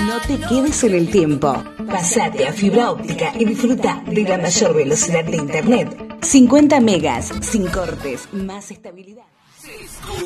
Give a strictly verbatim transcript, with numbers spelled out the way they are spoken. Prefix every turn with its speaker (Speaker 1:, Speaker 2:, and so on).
Speaker 1: No te quedes en el tiempo. Pasate a fibra óptica y disfruta de la mayor velocidad de internet. cincuenta megas, sin cortes, más estabilidad.